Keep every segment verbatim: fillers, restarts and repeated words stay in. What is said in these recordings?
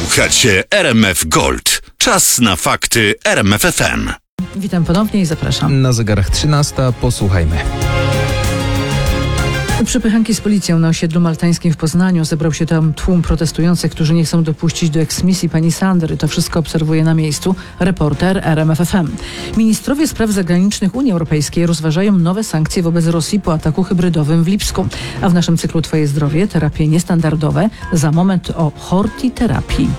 Słuchacie R M F Gold. Czas na fakty R M F F M. Witam ponownie i zapraszam. Na zegarach trzynasta, posłuchajmy. Przepychanki z policją na osiedlu maltańskim w Poznaniu. Zebrał się tam tłum protestujących, którzy nie chcą dopuścić do eksmisji pani Sandry. To wszystko obserwuje na miejscu reporter R M F F M. Ministrowie spraw zagranicznych Unii Europejskiej rozważają nowe sankcje wobec Rosji po ataku hybrydowym w Lipsku. A w naszym cyklu Twoje zdrowie, terapie niestandardowe, za moment o hortiterapii.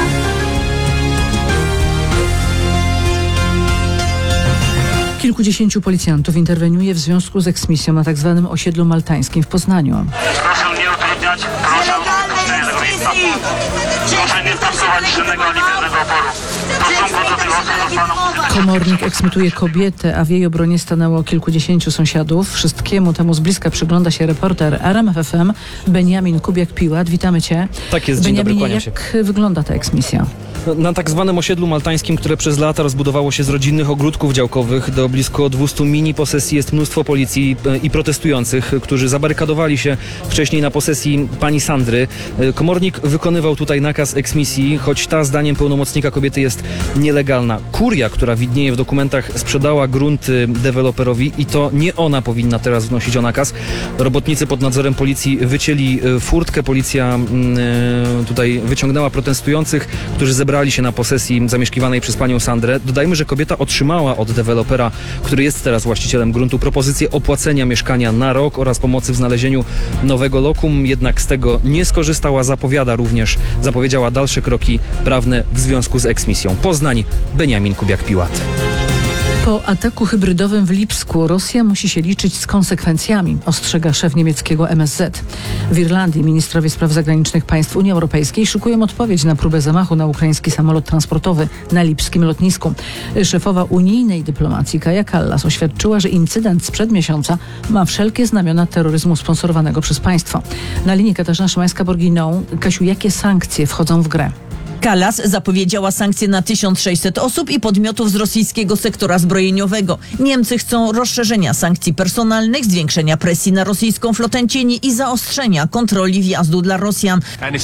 Kilkudziesięciu policjantów interweniuje w związku z eksmisją na tzw. osiedlu maltańskim w Poznaniu. Proszę nie utrudniać, proszę uniknąć tego miejsca. Proszę nie stosować żadnego liczebnego oporu. W stosunku do tych osób zostaną użyte. Komornik eksmituje kobietę, a w jej obronie stanęło kilkudziesięciu sąsiadów. Wszystkiemu temu z bliska przygląda się reporter R M F F M Beniamin Kubiak-Piłat. Witamy Cię. Tak jest, dzień dobry, Beniaminie, kłaniam się. jak wygląda ta eksmisja? Na tak zwanym osiedlu maltańskim, które przez lata rozbudowało się z rodzinnych ogródków działkowych do blisko dwustu mini posesji, jest mnóstwo policji i protestujących, którzy zabarykadowali się wcześniej na posesji pani Sandry. Komornik wykonywał tutaj nakaz eksmisji, choć ta zdaniem pełnomocnika kobiety jest nielegalna. Kuria, która widnieje w dokumentach, sprzedała grunty deweloperowi i to nie ona powinna teraz wnosić o nakaz. Robotnicy pod nadzorem policji wycięli furtkę. Policja tutaj wyciągnęła protestujących, którzy zebrali Zebrali się na posesji zamieszkiwanej przez panią Sandrę. Dodajmy, że kobieta otrzymała od dewelopera, który jest teraz właścicielem gruntu, propozycję opłacenia mieszkania na rok oraz pomocy w znalezieniu nowego lokum, jednak z tego nie skorzystała. Zapowiada również, zapowiedziała dalsze kroki prawne w związku z eksmisją. Poznań, Beniamin Kubiak-Piłat. Po ataku hybrydowym w Lipsku Rosja musi się liczyć z konsekwencjami, ostrzega szef niemieckiego M S Z. W Irlandii ministrowie spraw zagranicznych państw Unii Europejskiej szykują odpowiedź na próbę zamachu na ukraiński samolot transportowy na lipskim lotnisku. Szefowa unijnej dyplomacji Kaja Kallas oświadczyła, że incydent sprzed miesiąca ma wszelkie znamiona terroryzmu sponsorowanego przez państwo. Na linii Katarzyna Szymańska-Borginą. Kasiu, jakie sankcje wchodzą w grę? Kallas zapowiedziała sankcje na tysiąc sześćset osób i podmiotów z rosyjskiego sektora zbrojeniowego. Niemcy chcą rozszerzenia sankcji personalnych, zwiększenia presji na rosyjską flotę cieni i zaostrzenia kontroli wjazdu dla Rosjan.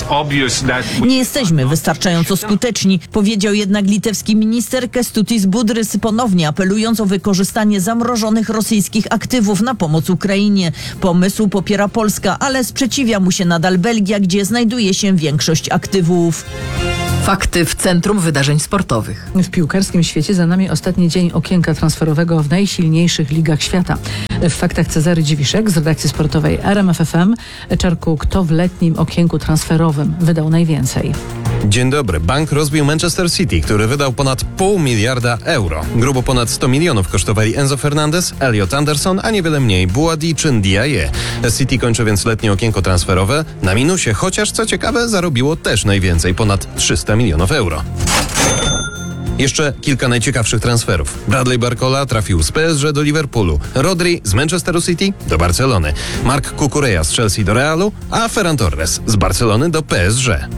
Nie jesteśmy wystarczająco skuteczni, powiedział jednak litewski minister Kęstutis Budrys, ponownie apelując o wykorzystanie zamrożonych rosyjskich aktywów na pomoc Ukrainie. Pomysł popiera Polska, ale sprzeciwia mu się nadal Belgia, gdzie znajduje się większość aktywów. Fakty w Centrum Wydarzeń Sportowych. W piłkarskim świecie za nami ostatni dzień okienka transferowego w najsilniejszych ligach świata. W faktach Cezary Dziwiszek z redakcji sportowej R M F F M. Czarku, kto w letnim okienku transferowym wydał najwięcej? Dzień dobry. Bank rozbił Manchester City, który wydał ponad pół miliarda euro. Grubo ponad sto milionów kosztowali Enzo Fernandez, Elliot Anderson, a niewiele mniej Buadi czy Ndiaye. City kończy więc letnie okienko transferowe na minusie, chociaż co ciekawe zarobiło też najwięcej, ponad trzysta milionów euro. Jeszcze kilka najciekawszych transferów. Bradley Barcola trafił z P S G do Liverpoolu, Rodri z Manchesteru City do Barcelony, Marc Cucurella z Chelsea do Realu, a Ferran Torres z Barcelony do P S G.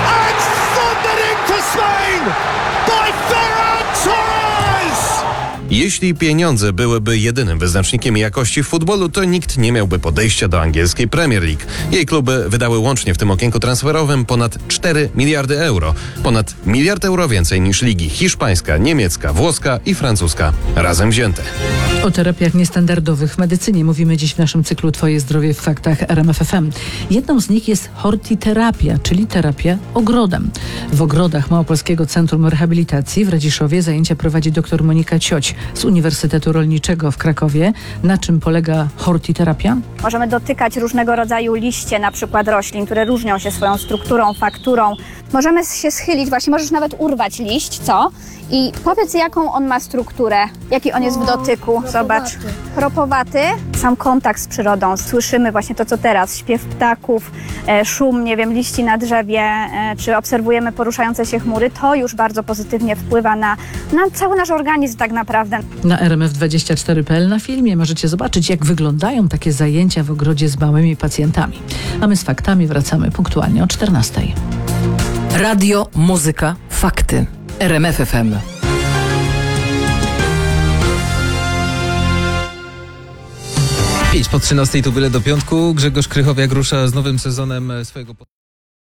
Jeśli pieniądze byłyby jedynym wyznacznikiem jakości w futbolu, to nikt nie miałby podejścia do angielskiej Premier League. Jej kluby wydały łącznie w tym okienku transferowym ponad cztery miliardy euro. Ponad miliard euro więcej niż ligi hiszpańska, niemiecka, włoska i francuska razem wzięte. O terapiach niestandardowych w medycynie mówimy dziś w naszym cyklu Twoje zdrowie w faktach R M F F M. Jedną z nich jest hortiterapia, czyli terapia ogrodem. W ogrodach Małopolskiego Centrum Rehabilitacji w Radziszowie zajęcia prowadzi dr Monika Cioć z Uniwersytetu Rolniczego w Krakowie. Na czym polega hortiterapia? Możemy dotykać różnego rodzaju liście, na przykład roślin, które różnią się swoją strukturą, fakturą. Możemy się schylić, właśnie możesz nawet urwać liść, co? I powiedz, jaką on ma strukturę, jaki on jest w dotyku. Zobacz, chropowaty. Sam kontakt z przyrodą. Słyszymy właśnie to, co teraz. Śpiew ptaków, e, szum, nie wiem, liści na drzewie, e, czy obserwujemy poruszające się chmury. To już bardzo pozytywnie wpływa na, na cały nasz organizm tak naprawdę. Na R M F dwadzieścia cztery kropka p l na filmie możecie zobaczyć, jak wyglądają takie zajęcia w ogrodzie z małymi pacjentami. A my z faktami wracamy punktualnie o czternastej. Radio, muzyka, fakty. R M F F M. Idź po trzynastej, tu byle do piątku. Grzegorz Krychowiak rusza z nowym sezonem swojego...